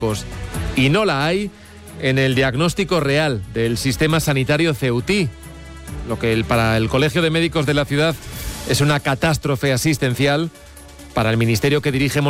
y no la hay en el diagnóstico real del sistema sanitario ceutí, lo que para el Colegio de Médicos de la ciudad es una catástrofe asistencial. Para el ministerio que dirige